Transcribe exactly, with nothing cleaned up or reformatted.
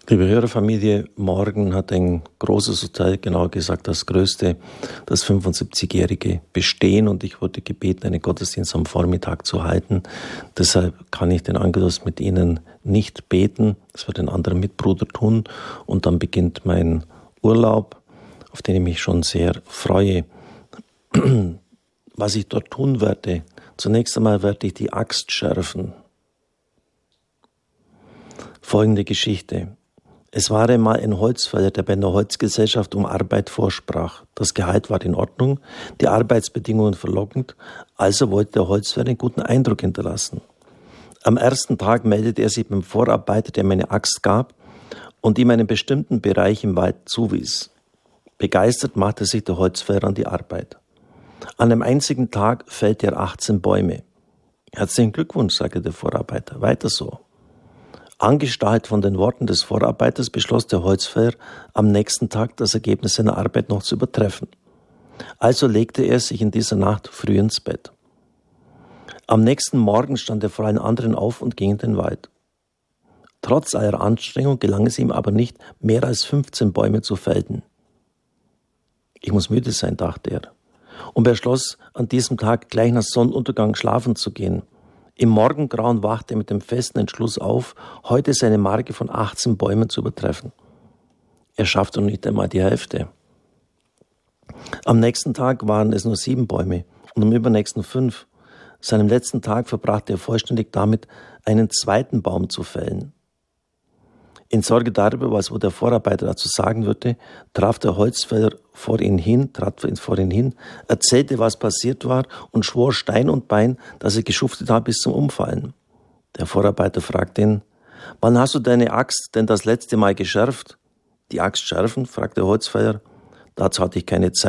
Liebe Hörerfamilie, morgen hat ein großes Hotel, genauer gesagt das größte, das fünfundsiebzigjährige Bestehen, und ich wurde gebeten, einen Gottesdienst am Vormittag zu halten. Deshalb kann ich den Angelus mit Ihnen nicht beten, das wird ein anderer Mitbruder tun, und dann beginnt mein Urlaub, auf den ich mich schon sehr freue. Was ich dort tun werde: Zunächst einmal werde ich die Axt schärfen. Folgende Geschichte. Es war einmal ein Holzfäller, der bei einer Holzgesellschaft um Arbeit vorsprach. Das Gehalt war in Ordnung, die Arbeitsbedingungen verlockend, also wollte der Holzfäller einen guten Eindruck hinterlassen. Am ersten Tag meldete er sich beim Vorarbeiter, der ihm eine Axt gab und ihm einen bestimmten Bereich im Wald zuwies. Begeistert machte sich der Holzfäller an die Arbeit. An einem einzigen Tag fällte er achtzehn Bäume. Herzlichen Glückwunsch, sagte der Vorarbeiter, weiter so. Angestachelt von den Worten des Vorarbeiters beschloss der Holzfäller, am nächsten Tag das Ergebnis seiner Arbeit noch zu übertreffen. Also legte er sich in dieser Nacht früh ins Bett. Am nächsten Morgen stand er vor allen anderen auf und ging in den Wald. Trotz aller Anstrengung gelang es ihm aber nicht, mehr als fünfzehn Bäume zu fällen. Ich muss müde sein, dachte er, und beschloss, an diesem Tag gleich nach Sonnenuntergang schlafen zu gehen. Im Morgengrauen wachte er mit dem festen Entschluss auf, heute seine Marke von achtzehn Bäumen zu übertreffen. Er schaffte noch nicht einmal die Hälfte. Am nächsten Tag waren es nur sieben Bäume und am übernächsten fünf. Seinem letzten Tag verbrachte er vollständig damit, einen zweiten Baum zu fällen. In Sorge darüber, was wohl der Vorarbeiter dazu sagen würde, traf der Holzfäller vor ihn hin, trat vor ihn hin, erzählte, was passiert war und schwor Stein und Bein, dass er geschuftet habe bis zum Umfallen. Der Vorarbeiter fragte ihn: Wann hast du deine Axt denn das letzte Mal geschärft? Die Axt schärfen? Fragte der Holzfäller. Dazu hatte ich keine Zeit.